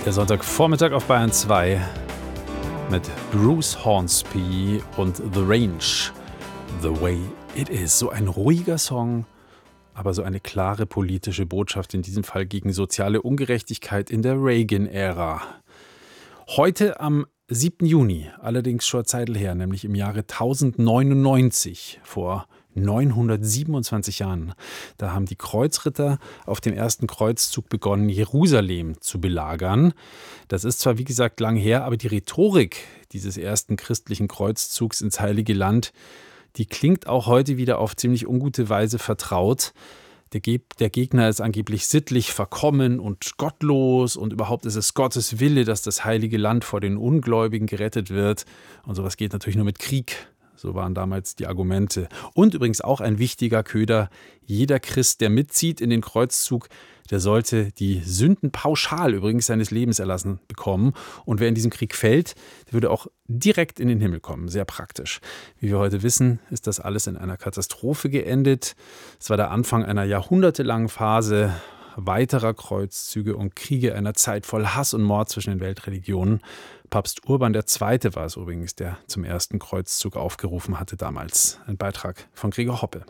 Der Sonntagvormittag auf Bayern 2 mit Bruce Hornsby und The Range. The Way It Is. So ein ruhiger Song, aber so eine klare politische Botschaft, in diesem Fall gegen soziale Ungerechtigkeit in der Reagan-Ära. Heute am 7. Juni, allerdings schon eine Zeit her, nämlich im Jahre 1099, vor 927 Jahren. Da haben die Kreuzritter auf dem ersten Kreuzzug begonnen, Jerusalem zu belagern. Das ist zwar, wie gesagt, lang her, aber die Rhetorik dieses ersten christlichen Kreuzzugs ins Heilige Land, die klingt auch heute wieder auf ziemlich ungute Weise vertraut. Der Gegner ist angeblich sittlich verkommen und gottlos und überhaupt ist es Gottes Wille, dass das Heilige Land vor den Ungläubigen gerettet wird. Und sowas geht natürlich nur mit Krieg. So waren damals die Argumente. Und übrigens auch ein wichtiger Köder: Jeder Christ, der mitzieht in den Kreuzzug, der sollte die Sünden pauschal übrigens seines Lebens erlassen bekommen. Und wer in diesem Krieg fällt, der würde auch direkt in den Himmel kommen. Sehr praktisch. Wie wir heute wissen, ist das alles in einer Katastrophe geendet. Es war der Anfang einer jahrhundertelangen Phase weiterer Kreuzzüge und Kriege, einer Zeit voll Hass und Mord zwischen den Weltreligionen. Papst Urban II. War es übrigens, der zum ersten Kreuzzug aufgerufen hatte damals. Ein Beitrag von Gregor Hoppe.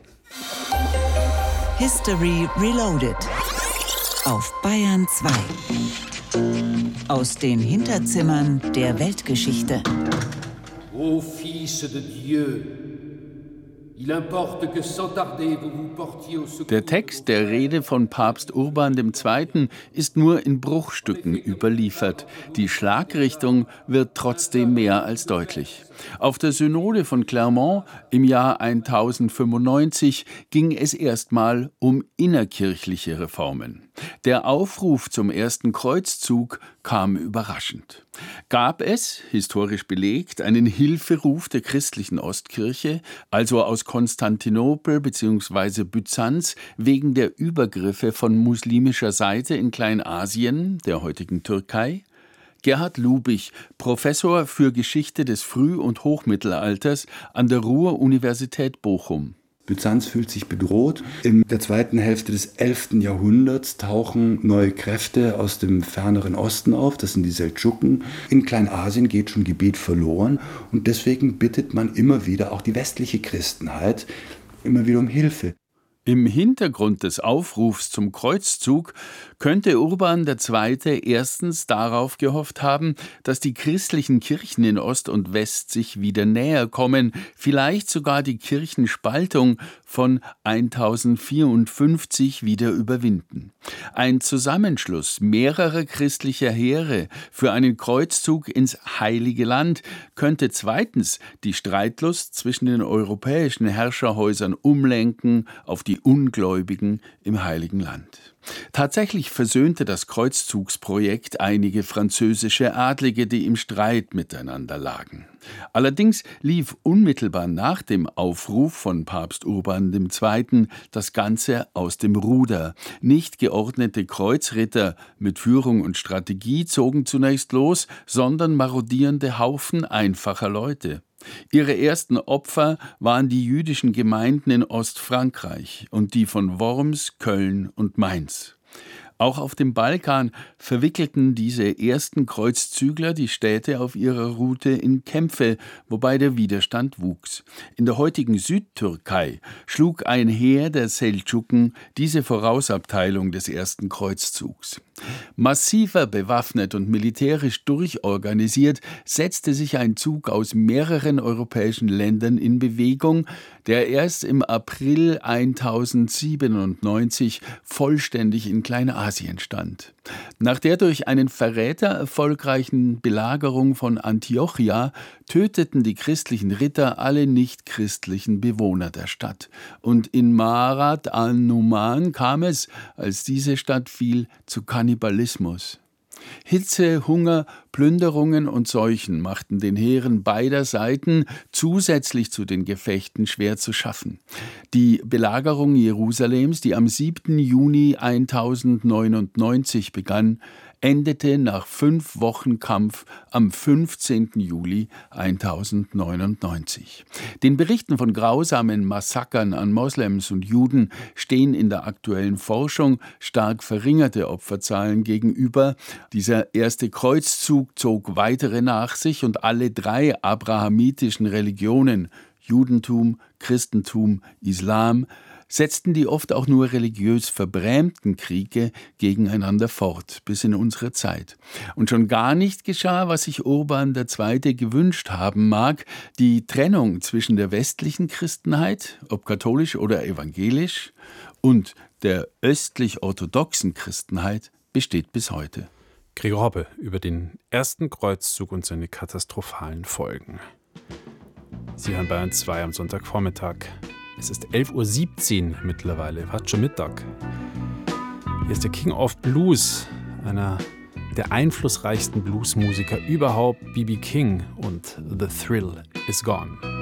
History Reloaded auf Bayern 2. Aus den Hinterzimmern der Weltgeschichte. Ô fils de Dieu, il importe que sans tarder vous vous portiez au secours. Der Text der Rede von Papst Urban II. Ist nur in Bruchstücken überliefert. Die Schlagrichtung wird trotzdem mehr als deutlich. Auf der Synode von Clermont im Jahr 1095 ging es erstmal um innerkirchliche Reformen. Der Aufruf zum ersten Kreuzzug kam überraschend. Gab es, historisch belegt, einen Hilferuf der christlichen Ostkirche, also aus Konstantinopel bzw. Byzanz, wegen der Übergriffe von muslimischer Seite in Kleinasien, der heutigen Türkei? Gerhard Lubich, Professor für Geschichte des Früh- und Hochmittelalters an der Ruhr-Universität Bochum. Byzanz fühlt sich bedroht. In der zweiten Hälfte des 11. Jahrhunderts tauchen neue Kräfte aus dem ferneren Osten auf, das sind die Seldschuken. In Kleinasien geht schon Gebiet verloren und deswegen bittet man immer wieder auch die westliche Christenheit immer wieder um Hilfe. Im Hintergrund des Aufrufs zum Kreuzzug könnte Urban II. Erstens darauf gehofft haben, dass die christlichen Kirchen in Ost und West sich wieder näher kommen, vielleicht sogar die Kirchenspaltung von 1054 wieder überwinden. Ein Zusammenschluss mehrerer christlicher Heere für einen Kreuzzug ins Heilige Land könnte zweitens die Streitlust zwischen den europäischen Herrscherhäusern umlenken auf die Ungläubigen im Heiligen Land. Tatsächlich versöhnte das Kreuzzugsprojekt einige französische Adlige, die im Streit miteinander lagen. Allerdings lief unmittelbar nach dem Aufruf von Papst Urban II. Das Ganze aus dem Ruder. Nicht geordnete Kreuzritter mit Führung und Strategie zogen zunächst los, sondern marodierende Haufen einfacher Leute. Ihre ersten Opfer waren die jüdischen Gemeinden in Ostfrankreich und die von Worms, Köln und Mainz. Auch auf dem Balkan verwickelten diese ersten Kreuzzügler die Städte auf ihrer Route in Kämpfe, wobei der Widerstand wuchs. In der heutigen Südtürkei schlug ein Heer der Seldschuken diese Vorausabteilung des ersten Kreuzzugs. Massiver bewaffnet und militärisch durchorganisiert setzte sich ein Zug aus mehreren europäischen Ländern in Bewegung, der erst im April 1097 vollständig in Kleinasien stand. Nach der durch einen Verräter erfolgreichen Belagerung von Antiochia töteten die christlichen Ritter alle nichtchristlichen Bewohner der Stadt. Und in Ma'arat al-Numan kam es, als diese Stadt fiel, zu Kannibalismus. Hitze, Hunger, Plünderungen und Seuchen machten den Heeren beider Seiten zusätzlich zu den Gefechten schwer zu schaffen. Die Belagerung Jerusalems, die am 7. Juni 1099 begann, endete nach 5 Wochen Kampf am 15. Juli 1099. Den Berichten von grausamen Massakern an Moslems und Juden stehen in der aktuellen Forschung stark verringerte Opferzahlen gegenüber. Dieser erste Kreuzzug zog weitere nach sich und alle 3 abrahamitischen Religionen, Judentum, Christentum, Islam, setzten die oft auch nur religiös verbrämten Kriege gegeneinander fort, bis in unsere Zeit. Und schon gar nicht geschah, was sich Urban II. Gewünscht haben mag, die Trennung zwischen der westlichen Christenheit, ob katholisch oder evangelisch, und der östlich-orthodoxen Christenheit besteht bis heute. Gregor Hoppe über den ersten Kreuzzug und seine katastrophalen Folgen. Sie hören Bayern 2 am Sonntagvormittag. Es ist 11:17 Uhr mittlerweile, fast schon Mittag. Hier ist der King of Blues, einer der einflussreichsten Bluesmusiker überhaupt, B.B. King, und The Thrill is Gone.